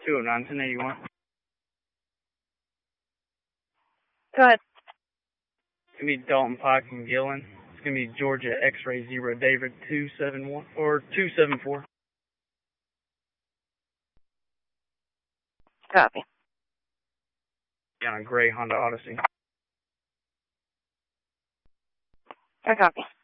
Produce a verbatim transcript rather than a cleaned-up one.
two oh nine, ten eighty-one. Go ahead. It's going to be Dalton Pike and Gillen. It's going to be Georgia X-Ray Zero David two seven one, or two seven four. Copy. On a gray Honda Odyssey. I copy.